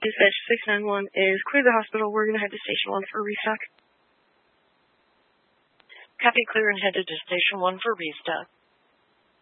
Dispatch 691 is clear the hospital. We're going to head to Station 1 for restock. Copy, clear and headed to Station 1 for restock.